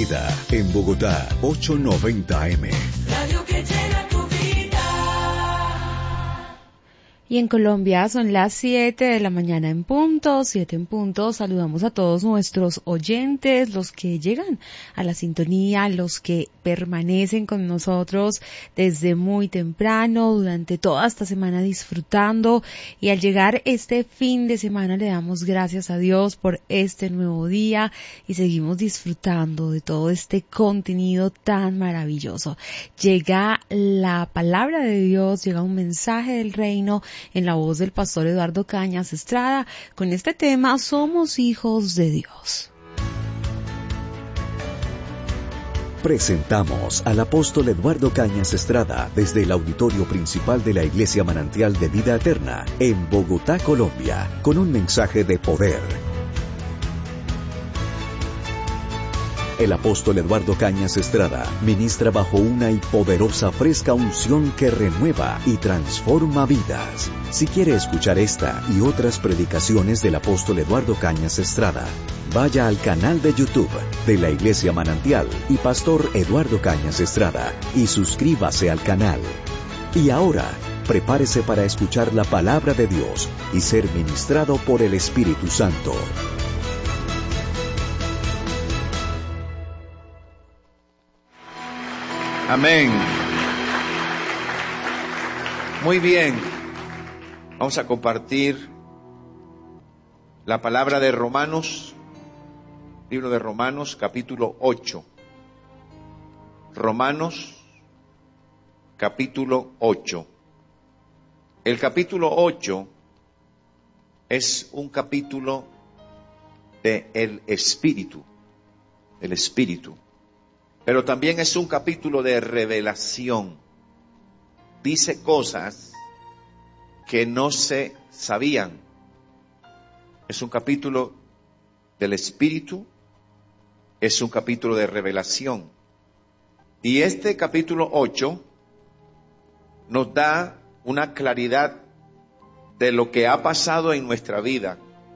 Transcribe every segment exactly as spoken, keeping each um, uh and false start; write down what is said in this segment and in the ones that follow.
Vida, en Bogotá, ochocientos noventa eme. Radio que llena tu vida. Y en Colombia son las siete de la mañana en punto, siete en punto. Saludamos a todos nuestros oyentes, los que llegan a la sintonía, los que permanecen con nosotros desde muy temprano, durante toda esta semana disfrutando. Y al llegar este fin de semana le damos gracias a Dios por este nuevo día y seguimos disfrutando de todo este contenido tan maravilloso. Llega la palabra de Dios, llega un mensaje del reino en la voz del pastor Eduardo Cañas Estrada, con este tema: somos hijos de Dios. Presentamos al apóstol Eduardo Cañas Estrada desde el auditorio principal de la Iglesia Manantial de Vida Eterna en Bogotá, Colombia, con un mensaje de poder. El apóstol Eduardo Cañas Estrada ministra bajo una y poderosa fresca unción que renueva y transforma vidas. Si quiere escuchar esta y otras predicaciones del apóstol Eduardo Cañas Estrada, vaya al canal de YouTube de la Iglesia Manantial y Pastor Eduardo Cañas Estrada y suscríbase al canal. Y ahora, prepárese para escuchar la palabra de Dios y ser ministrado por el Espíritu Santo. Amén. Muy bien. Vamos a compartir la palabra de Romanos, libro de Romanos, capítulo ocho. Romanos, capítulo ocho. El capítulo ocho es un capítulo de el Espíritu, el Espíritu. Pero también es un capítulo de revelación. Dice cosas que no se sabían. Es un capítulo del Espíritu, es un capítulo de revelación. Y este capítulo ocho nos da una claridad de lo que ha pasado en nuestra vida.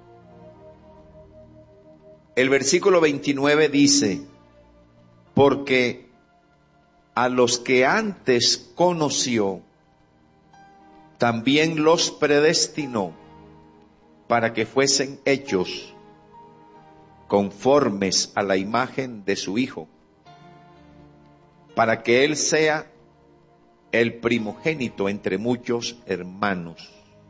El versículo veintinueve dice: porque a los que antes conoció, también los predestinó para que fuesen hechos conformes a la imagen de su Hijo, para que Él sea el primogénito entre muchos hermanos.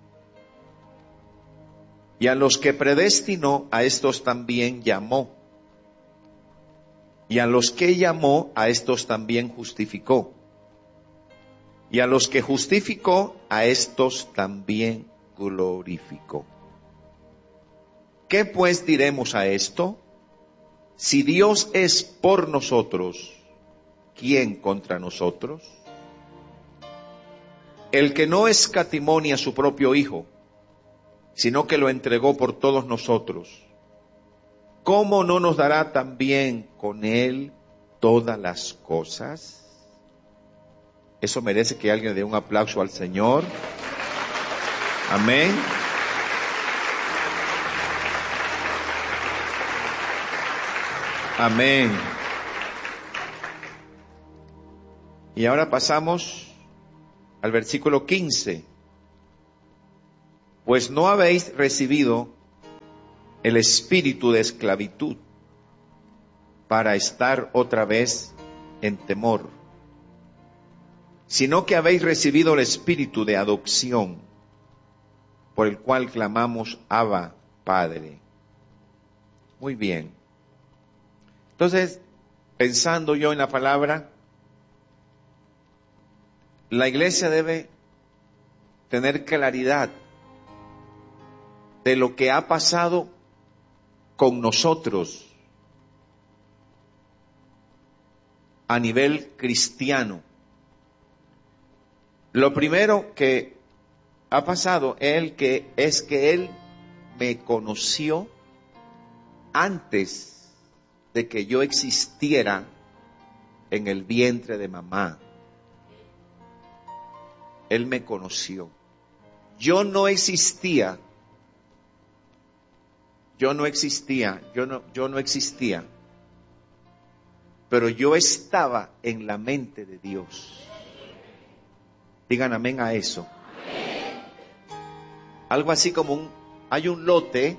Y a los que predestinó, a estos también llamó. Y a los que llamó, a estos también justificó. Y a los que justificó, a estos también glorificó. ¿Qué pues diremos a esto? Si Dios es por nosotros, ¿quién contra nosotros? El que no escatimó ni a su propio Hijo, sino que lo entregó por todos nosotros, ¿cómo no nos dará también con Él todas las cosas? Eso merece que alguien le dé un aplauso al Señor. Amén. Amén. Y ahora pasamos al versículo quince. Pues no habéis recibido el espíritu de esclavitud para estar otra vez en temor, sino que habéis recibido el espíritu de adopción, por el cual clamamos: Abba, Padre. Muy bien. Entonces, pensando yo en la palabra, la iglesia debe tener claridad de lo que ha pasado con nosotros a nivel cristiano. Lo primero que ha pasado es, el que, es que Él me conoció antes de que yo existiera en el vientre de mamá. Él me conoció. Yo no existía. Yo no existía, yo no, yo no existía pero yo estaba en la mente de Dios. Digan amén a eso. Amén. Algo así como un, hay un lote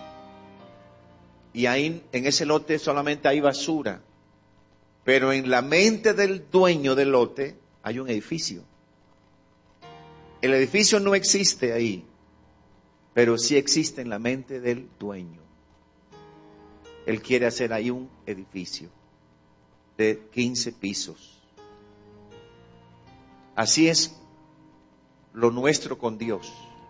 y ahí en ese lote solamente hay basura, pero en la mente del dueño del lote hay un edificio. El edificio no existe ahí, pero sí existe en la mente del dueño. Él quiere hacer ahí un edificio de quince pisos. Así es lo nuestro con Dios.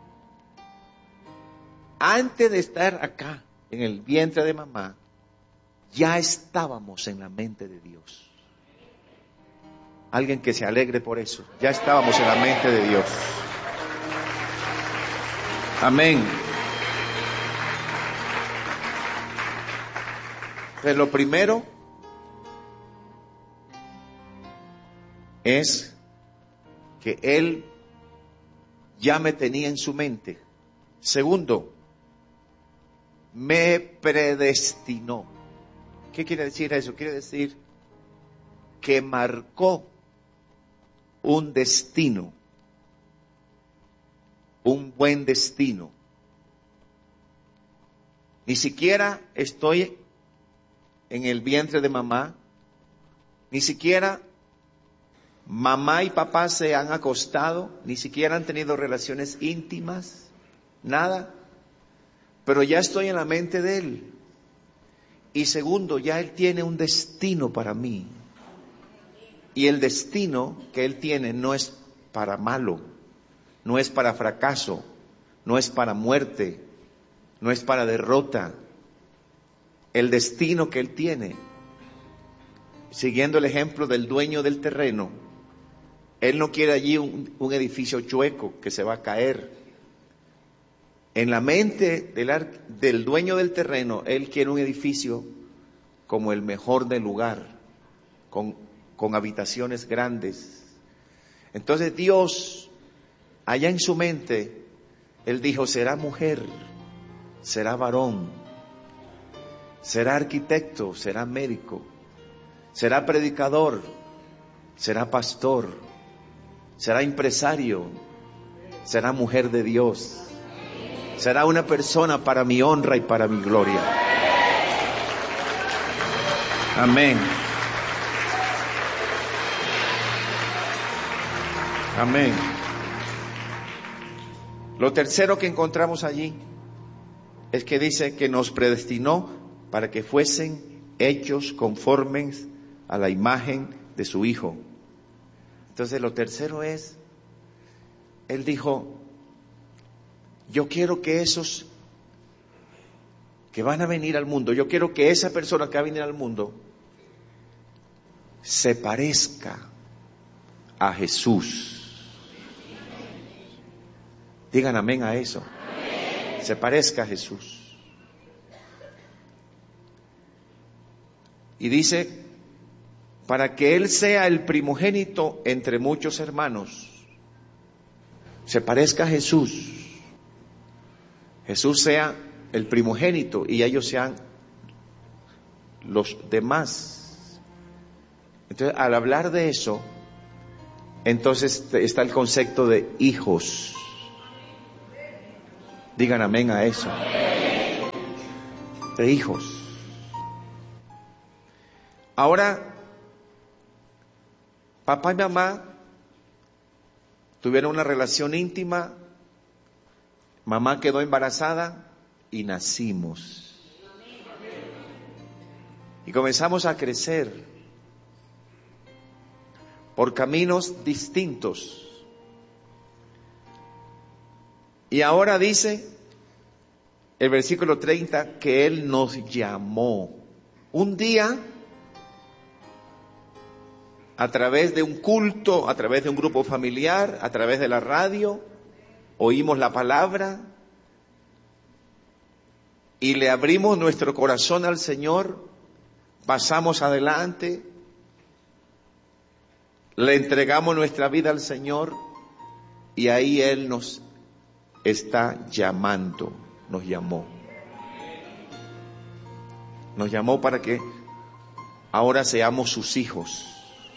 Antes de estar acá, en el vientre de mamá, ya estábamos en la mente de Dios. Alguien que se alegre por eso. Ya estábamos en la mente de Dios. Amén. Entonces, lo primero es que Él ya me tenía en su mente. Segundo, me predestinó. ¿Qué quiere decir eso? Quiere decir que marcó un destino, un buen destino. Ni siquiera estoy en el vientre de mamá, ni siquiera mamá y papá se han acostado, ni siquiera han tenido relaciones íntimas, nada, pero ya estoy en la mente de Él. Y segundo, ya Él tiene un destino para mí. Y el destino que Él tiene no es para malo, no es para fracaso, no es para muerte, no es para derrota. El destino que Él tiene, siguiendo el ejemplo del dueño del terreno, Él no quiere allí un, un edificio chueco que se va a caer. En la mente del, ar, del dueño del terreno, Él quiere un edificio como el mejor del lugar, con, con habitaciones grandes. Entonces Dios, allá en su mente, Él dijo, será mujer, será varón, será arquitecto, será médico, será predicador, será pastor, será empresario, será mujer de Dios, será una persona para mi honra y para mi gloria. Amén. Amén. Lo tercero que encontramos allí es que dice que nos predestinó para que fuesen hechos conformes a la imagen de su Hijo. Entonces lo tercero es, Él dijo, yo quiero que esos que van a venir al mundo, yo quiero que esa persona que va a venir al mundo se parezca a Jesús. Digan amén a eso. Amén. Se parezca a Jesús. Y dice, para que Él sea el primogénito entre muchos hermanos, se parezca a Jesús. Jesús sea el primogénito y ellos sean los demás. Entonces, al hablar de eso, entonces está el concepto de hijos. Digan amén a eso. De hijos. Ahora, papá y mamá tuvieron una relación íntima, mamá quedó embarazada y nacimos. Y comenzamos a crecer por caminos distintos. Y ahora dice el versículo treinta que Él nos llamó. Un día, a través de un culto, a través de un grupo familiar, a través de la radio, oímos la palabra y le abrimos nuestro corazón al Señor, pasamos adelante, le entregamos nuestra vida al Señor y ahí Él nos está llamando, nos llamó. Nos llamó para que ahora seamos sus hijos.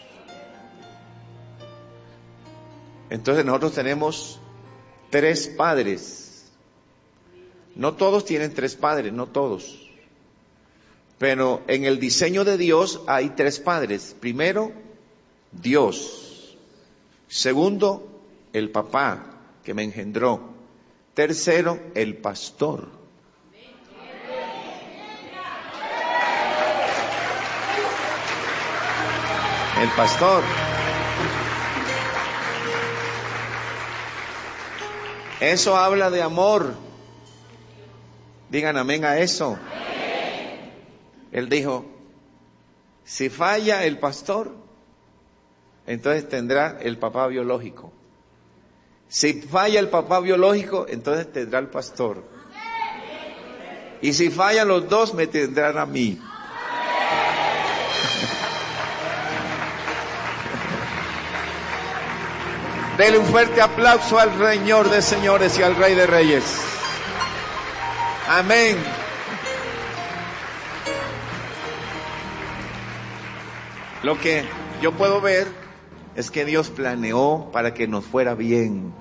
Entonces nosotros tenemos tres padres. No todos tienen tres padres, no todos. Pero en el diseño de Dios hay tres padres. Primero, Dios. Segundo, el papá que me engendró. Tercero, el pastor. El pastor. Eso habla de amor. Digan amén a eso. Él dijo, si falla el pastor, entonces tendrá el papá biológico. Si falla el papá biológico, entonces tendrá el pastor. Y si fallan los dos, me tendrán a mí. Dele un fuerte aplauso al Señor de señores y al Rey de reyes. Amén. Lo que yo puedo ver es que Dios planeó para que nos fuera bien.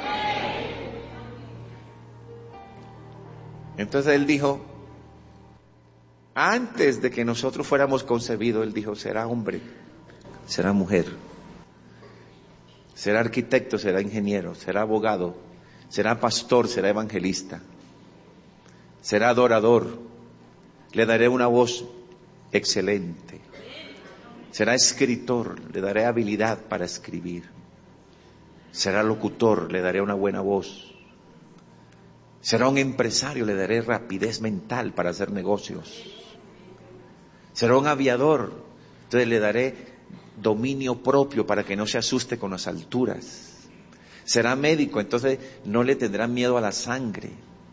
Entonces Él dijo, antes de que nosotros fuéramos concebidos, Él dijo, será hombre, será mujer, será arquitecto, será ingeniero, será abogado, será pastor, será evangelista, será adorador, le daré una voz excelente. Será escritor, le daré habilidad para escribir. Será locutor, le daré una buena voz. Será un empresario, le daré rapidez mental para hacer negocios. Será un aviador, entonces le daré dominio propio para que no se asuste con las alturas. Será médico, entonces no le tendrá miedo a la sangre.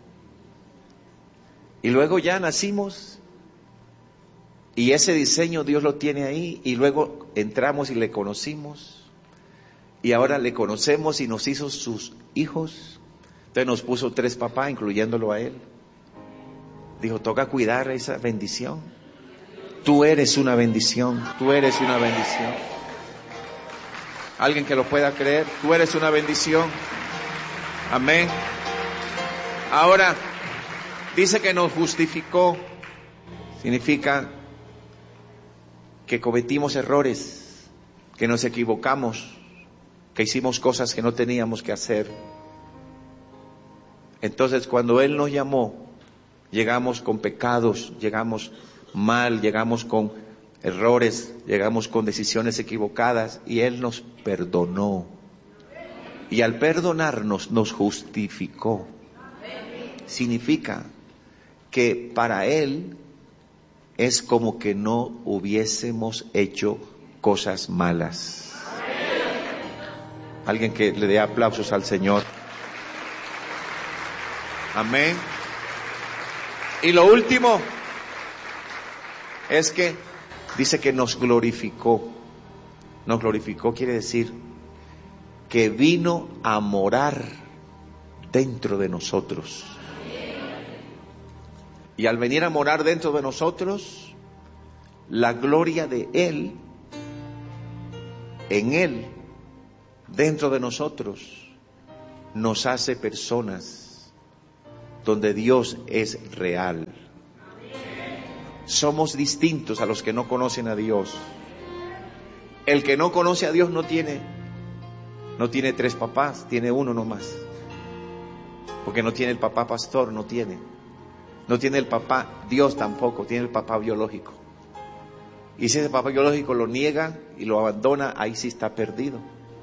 Y luego ya nacimos. Y ese diseño Dios lo tiene ahí, y luego entramos y le conocimos, y ahora le conocemos y nos hizo sus hijos. Entonces nos puso tres papás, incluyéndolo a él. Dijo, toca cuidar esa bendición. Tú eres una bendición, tú eres una bendición. Alguien que lo pueda creer, tú eres una bendición. Amén. Ahora, dice que nos justificó, significa que cometimos errores, que nos equivocamos, que hicimos cosas que no teníamos que hacer. Entonces, cuando Él nos llamó, llegamos con pecados, llegamos mal, llegamos con errores, llegamos con decisiones equivocadas, y Él nos perdonó. Y al perdonarnos, nos justificó. Significa que para Él es como que no hubiésemos hecho cosas malas. Alguien que le dé aplausos al Señor. Amén. Y lo último es que dice que nos glorificó. Nos glorificó quiere decir que vino a morar dentro de nosotros. Y al venir a morar dentro de nosotros, la gloria de Él, en Él, dentro de nosotros, nos hace personas donde Dios es real. Somos distintos a los que no conocen a Dios. El que no conoce a Dios no tiene, no tiene tres papás, tiene uno nomás. Porque no tiene el papá pastor, no tiene. No tiene el papá Dios tampoco, tiene el papá biológico. Y si ese papá biológico lo niega y lo abandona, ahí sí está perdido.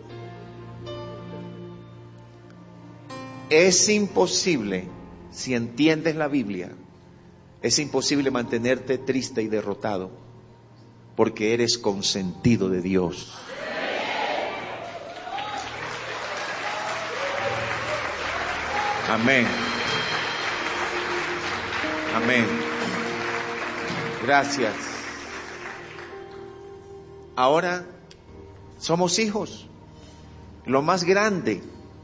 Es imposible, si entiendes la Biblia, es imposible mantenerte triste y derrotado, porque eres consentido de Dios. Amén. Amén. Gracias. Ahora somos hijos. Lo más grande,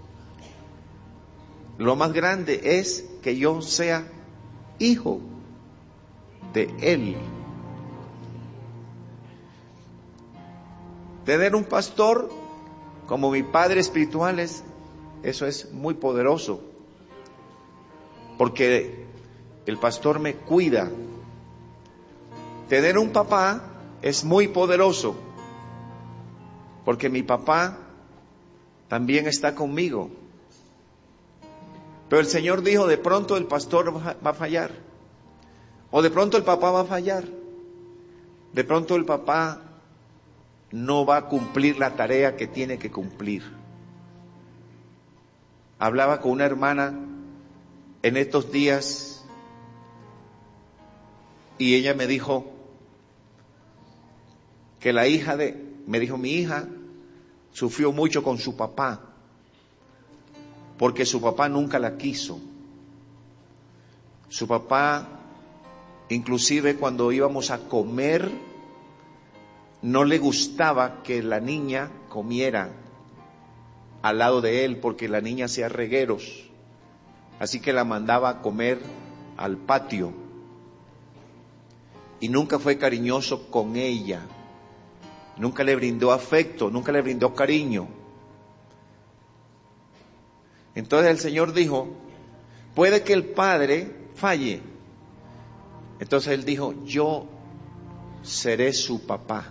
lo más grande es que yo sea hijo de Él. Tener un pastor como mi padre espiritual es, eso es muy poderoso, porque el pastor me cuida. Tener un papá es muy poderoso, porque mi papá también está conmigo. Pero el Señor dijo, de pronto el pastor va a fallar, o de pronto el papá va a fallar, de pronto el papá no va a cumplir la tarea que tiene que cumplir. Hablaba con una hermana en estos días y ella me dijo que la hija de, me dijo, mi hija sufrió mucho con su papá, porque su papá nunca la quiso. Su papá, inclusive cuando íbamos a comer, no le gustaba que la niña comiera al lado de él, porque la niña hacía regueros, así que la mandaba a comer al patio, y nunca fue cariñoso con ella, nunca le brindó afecto, nunca le brindó cariño. Entonces el Señor dijo, puede que el padre falle. Entonces él dijo, yo seré su papá.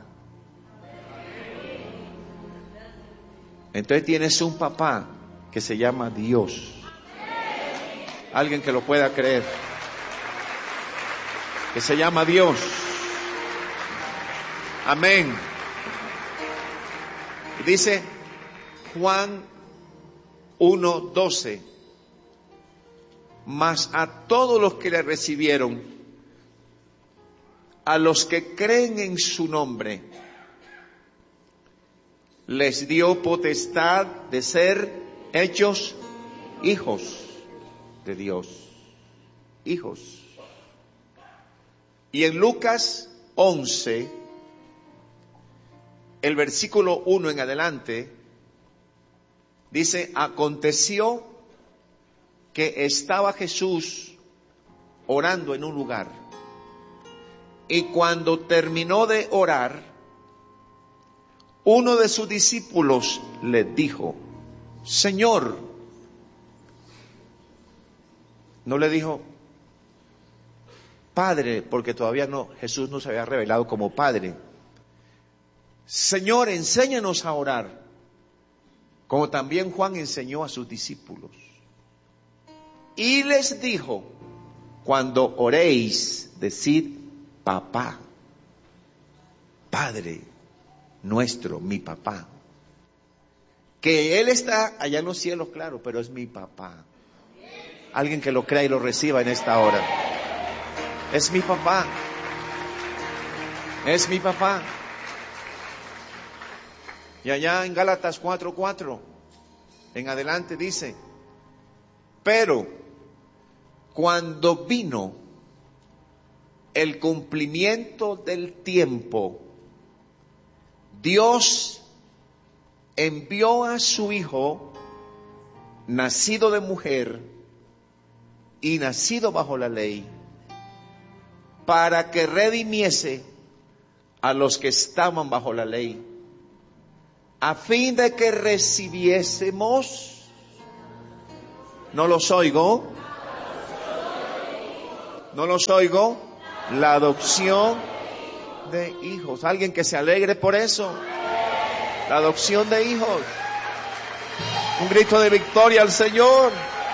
Entonces tienes un papá que se llama Dios. Alguien que lo pueda creer. Que se llama Dios. Amén. Dice Juan uno doce. Mas a todos los que le recibieron, a los que creen en su nombre, les dio potestad de ser hechos hijos de Dios. Hijos. Y en Lucas once, el versículo uno en adelante, dice, aconteció que estaba Jesús orando en un lugar, y cuando terminó de orar, uno de sus discípulos le dijo, Señor, no le dijo Padre, porque todavía no, Jesús no se había revelado como Padre. Señor, enséñanos a orar, como también Juan enseñó a sus discípulos. Y les dijo, cuando oréis, decid papá, Padre nuestro, mi papá. Que Él está allá en los cielos, claro, pero es mi papá. Alguien que lo crea y lo reciba en esta hora. Es mi papá. Es mi papá. Y allá en Gálatas cuatro cuatro, en adelante dice, pero cuando vino el cumplimiento del tiempo, Dios envió a su Hijo, nacido de mujer y nacido bajo la ley, para que redimiese a los que estaban bajo la ley, a fin de que recibiésemos, no los oigo, no los oigo, la adopción de hijos. Alguien que se alegre por eso. La adopción de hijos. Un grito de victoria al Señor.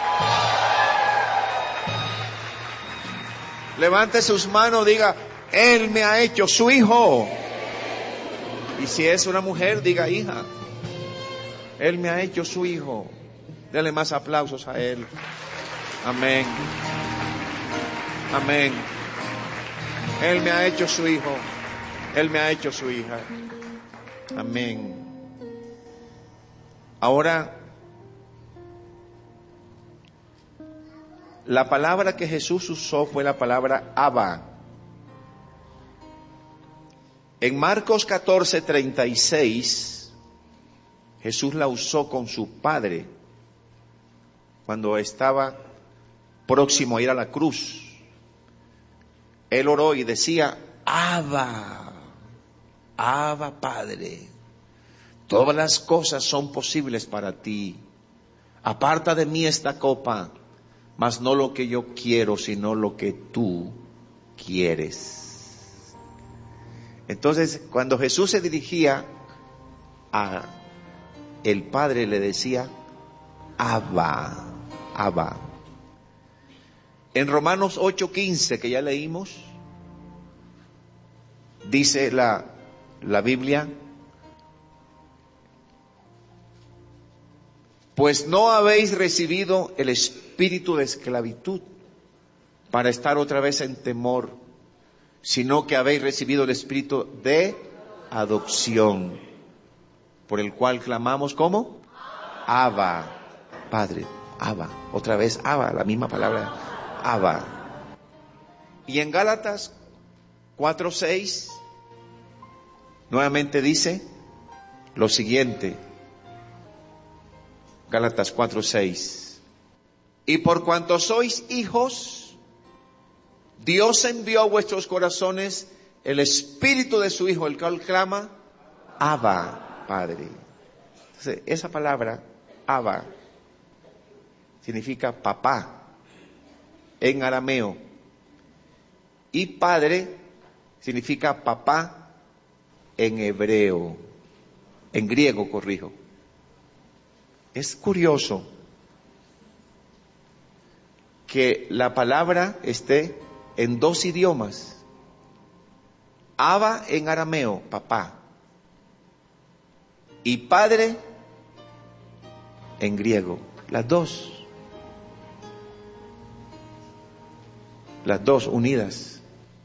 Levante sus manos, diga, Él me ha hecho su hijo. Y si es una mujer, diga hija. Él me ha hecho su hijo. Dele más aplausos a Él. Amén. Amén. Él me ha hecho su hijo. Él me ha hecho su hija. Amén. Ahora, la palabra que Jesús usó fue la palabra Abba. En Marcos catorce treinta y seis, Jesús la usó con su Padre cuando estaba próximo a ir a la cruz. Él oró y decía, Abba, Abba Padre. Todas las cosas son posibles para ti. Aparta de mí esta copa, mas no lo que yo quiero, sino lo que tú quieres. Entonces, cuando Jesús se dirigía a el Padre, le decía, Abba, Abba. En Romanos ocho quince, que ya leímos, dice la, la Biblia, pues no habéis recibido el espíritu de esclavitud para estar otra vez en temor, sino que habéis recibido el espíritu de adopción, por el cual clamamos, ¿cómo? Abba, Padre, Abba, otra vez Abba, la misma palabra, Abba. Y en Gálatas cuatro seis, nuevamente dice lo siguiente, Gálatas cuatro seis, y por cuanto sois hijos, Dios envió a vuestros corazones el espíritu de su Hijo, el cual clama, Abba, Padre. Entonces, esa palabra, Abba, significa papá en arameo, y padre significa papá en hebreo, en griego, corrijo. Es curioso que la palabra esté en dos idiomas. Abba en arameo, papá, y padre en griego, las dos. Las dos unidas.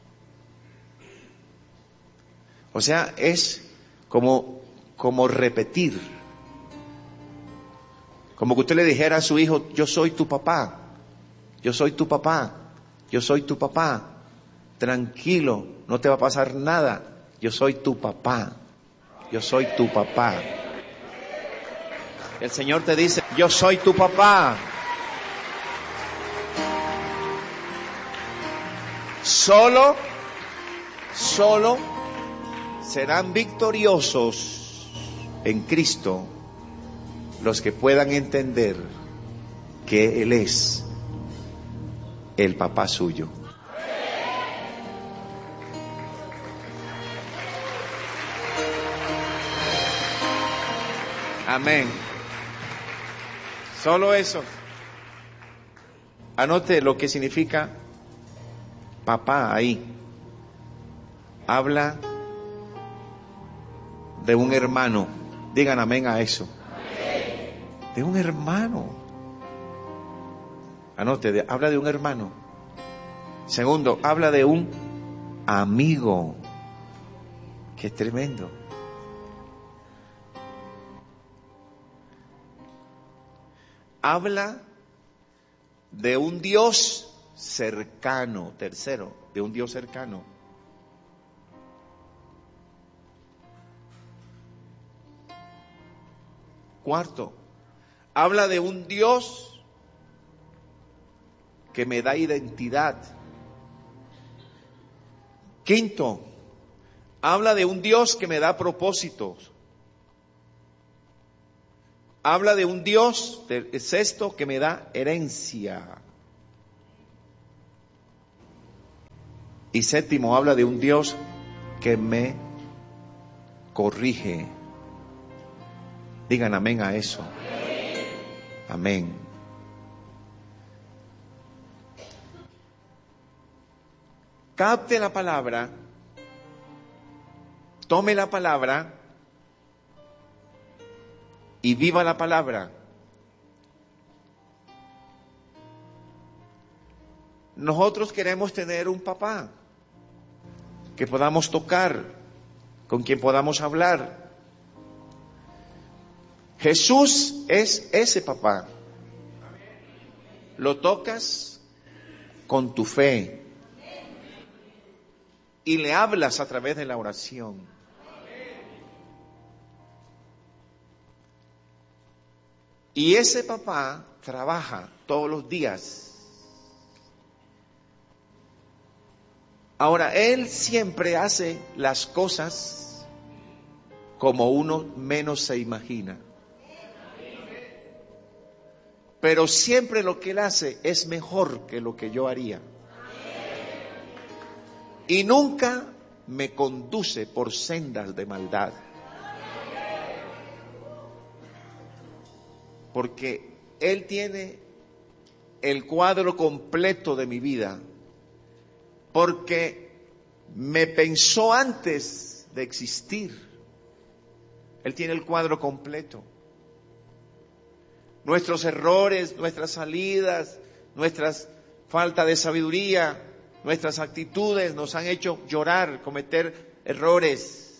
O sea, es como, como repetir. Como que usted le dijera a su hijo, yo soy tu papá, yo soy tu papá, yo soy tu papá. Tranquilo, no te va a pasar nada. Yo soy tu papá, yo soy tu papá. El Señor te dice, yo soy tu papá. Solo, solo serán victoriosos en Cristo los que puedan entender que Él es el papá suyo. Amén. Solo eso. Anote lo que significa papá ahí. Habla de un hermano. Digan amén a eso. De un hermano. Anote, de, habla de un hermano. Segundo, habla de un amigo. Qué tremendo. Habla de un Dios cercano. Tercero, de un Dios cercano. Cuarto, habla de un Dios que me da identidad. Quinto, habla de un Dios que me da propósitos. Habla de un Dios, sexto, que me da herencia. Y séptimo, habla de un Dios que me corrige. Digan amén a eso. Amén. Capte la palabra, tome la palabra y viva la palabra. Nosotros queremos tener un papá que podamos tocar, con quien podamos hablar. Jesús es ese papá. Lo tocas con tu fe y le hablas a través de la oración. Y ese papá trabaja todos los días. Ahora, él siempre hace las cosas como uno menos se imagina. Pero siempre lo que Él hace es mejor que lo que yo haría. Y nunca me conduce por sendas de maldad. Porque Él tiene el cuadro completo de mi vida. Porque me pensó antes de existir. Él tiene el cuadro completo. Nuestros errores, nuestras salidas, nuestras falta de sabiduría, nuestras actitudes nos han hecho llorar, cometer errores.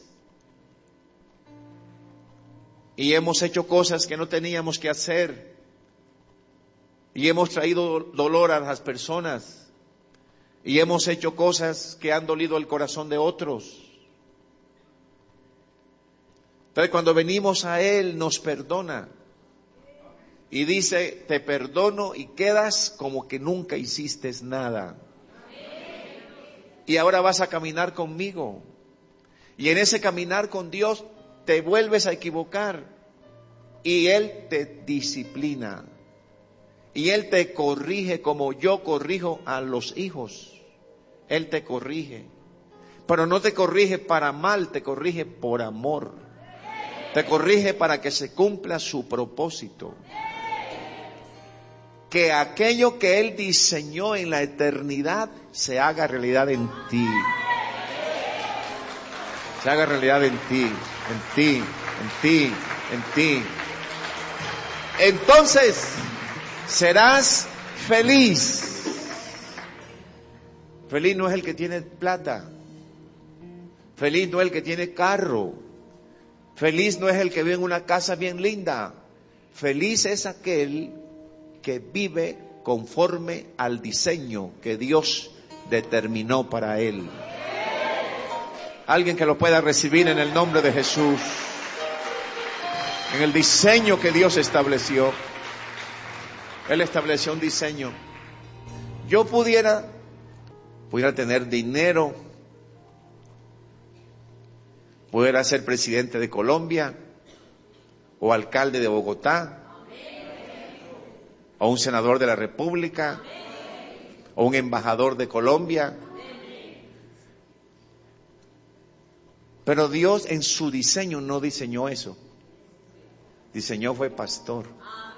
Y hemos hecho cosas que no teníamos que hacer. Y hemos traído dolor a las personas. Y hemos hecho cosas que han dolido el corazón de otros. Entonces cuando venimos a Él nos perdona. Y dice, te perdono y quedas como que nunca hiciste nada. Y ahora vas a caminar conmigo. Y en ese caminar con Dios te vuelves a equivocar. Y Él te disciplina. Y Él te corrige como yo corrijo a los hijos. Él te corrige. Pero no te corrige para mal, te corrige por amor. Te corrige para que se cumpla su propósito. Que aquello que Él diseñó en la eternidad se haga realidad en ti. Se haga realidad en ti, en ti, en ti, en ti. Entonces serás feliz. Feliz no es el que tiene plata. Feliz no es el que tiene carro. Feliz no es el que vive en una casa bien linda. Feliz es aquel que vive conforme al diseño que Dios determinó para él. Alguien que lo pueda recibir en el nombre de Jesús. En el diseño que Dios estableció. Él estableció un diseño. Yo pudiera, pudiera tener dinero, pudiera ser presidente de Colombia o alcalde de Bogotá. O un senador de la República, o un embajador de Colombia. Pero Dios en su diseño no diseñó eso. Diseñó fue pastor.